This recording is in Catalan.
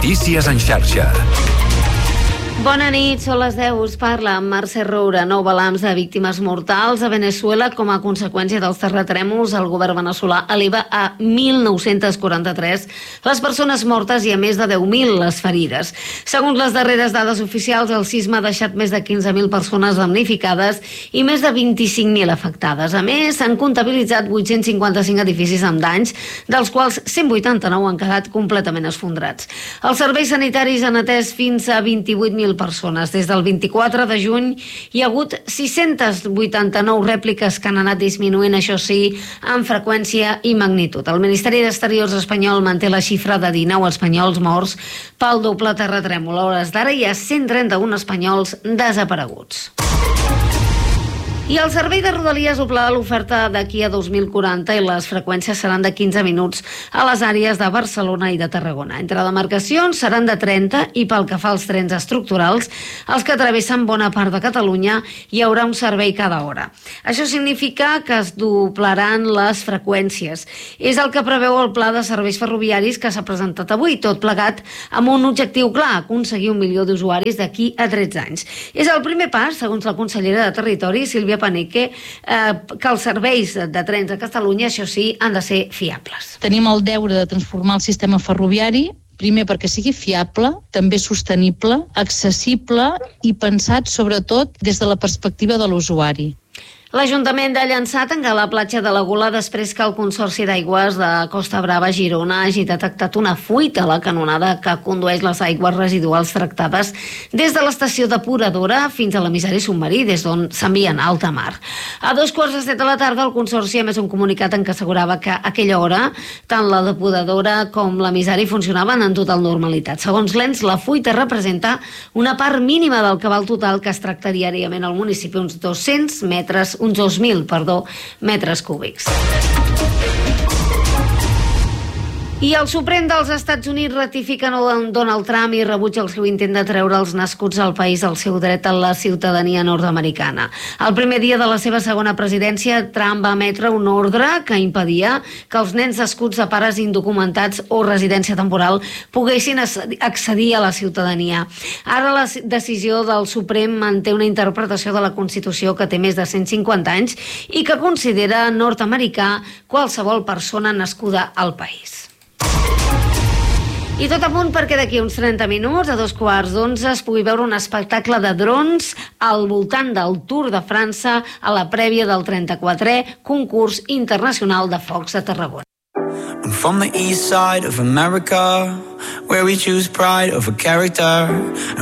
Notícies en xarxa. Bona nit, són les 10, us parla Mercè Roura. Nou balanç de víctimes mortals a Veneçuela com a conseqüència dels terratrèmols. El govern veneçolà eleva a 1.943 les persones mortes i a més de 10.000 les ferides. Segons les darreres dades oficials, el sisme ha deixat més de 15.000 persones damnificades i més de 25.000 afectades. A més, s'han comptabilitzat 855 edificis amb danys, dels quals 189 han quedat completament esfondrats. Els serveis sanitaris han atès fins a 28.000 persones. Des del 24 de juny hi ha hagut 689 rèpliques que han anat disminuint, això sí, en freqüència i magnitud. El Ministeri d'Exteriors espanyol manté la xifra de 19 espanyols morts pel doble terratrèmol. A hores d'ara hi ha 131 espanyols desapareguts. I el servei de Rodalies doblarà l'oferta d'aquí a 2040 i les freqüències seran de 15 minuts a les àrees de Barcelona i de Tarragona. Entre demarcacions seran de 30 i pel que fa als trens estructurals, els que travessen bona part de Catalunya, hi haurà un servei cada hora. Això significa que es doblaran les freqüències. És el que preveu el pla de serveis ferroviaris que s'ha presentat avui, tot plegat amb un objectiu clar, aconseguir 1 milió d'usuaris d'aquí a 13 anys. És el primer pas, segons la consellera de Territori, Sílvia Paneque, que els serveis de trens a Catalunya, això sí, han de ser fiables. Tenim el deure de transformar el sistema ferroviari, primer perquè sigui fiable, també sostenible, accessible i pensat sobretot des de la perspectiva de l'usuari. L'Ajuntament de Llançà tanca la platja de la Gola després que el Consorci d'Aigües de Costa Brava, Girona, hagi detectat una fuita a la canonada que condueix les aigües residuals tractades des de l'estació depuradora fins a l'emissari submarí, des d'on s'envien a alta mar. A 2:15 de la tarda, el Consorci ha emès un comunicat en què assegurava que a aquella hora tant la depuradora com l'emissari funcionaven en total normalitat. Segons l'ENS, la fuita representa una part mínima del cabal total que es tracta diàriament al municipi, uns 2.000 metres cúbics. I el Suprem dels Estats Units ratifica Donald Trump i rebutja el seu intent de treure els nascuts al país el seu dret a la ciutadania nord-americana. El primer dia de la seva segona presidència, Trump va emetre un ordre que impedia que els nens nascuts de pares indocumentats o residència temporal poguessin accedir a la ciutadania. Ara la decisió del Suprem manté una interpretació de la Constitució que té més de 150 anys i que considera nord-americà qualsevol persona nascuda al país. I tot a punt perquè d'aquí uns 30 minuts, a 11:15, es pugui veure un espectacle de drons al voltant del Tour de França a la prèvia del 34è concurs internacional de focs de Tarragona. I'm from the east side of America, where we choose pride over character,